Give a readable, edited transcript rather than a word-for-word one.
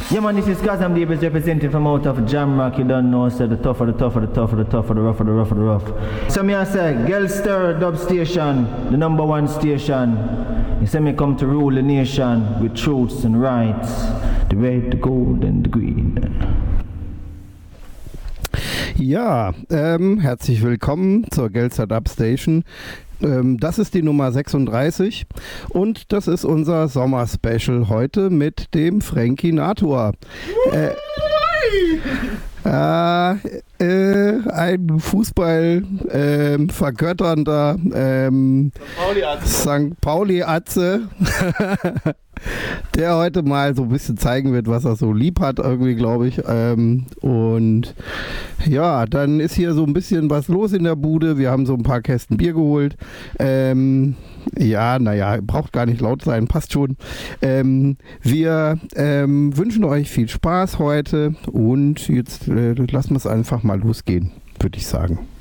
Yeah man, this is Kazam Davis representing from out of Jamrock. You don't know, so the tougher, the tougher, the tougher, the tougher, the rougher, the rougher, the rough. So me I say, Gelster Dub Station, the number one station. You say me come to rule the nation with truths and rights, the red, the gold and the green. Ja, herzlich willkommen zur Gelster Dub Station. Das ist die Nummer 36 und das ist unser Sommer-Special heute mit dem Frankie Nator. Ein Fußball vergötternder St. Pauli-Atze, der heute mal so ein bisschen zeigen wird, was er so lieb hat, irgendwie, glaube ich. Und ja, dann ist hier so ein bisschen was los in der Bude. Wir haben so ein paar Kästen Bier geholt. Ja, naja, braucht gar nicht laut sein, passt schon. Wir wünschen euch viel Spaß heute und jetzt lassen wir es einfach mal losgehen, würde ich sagen.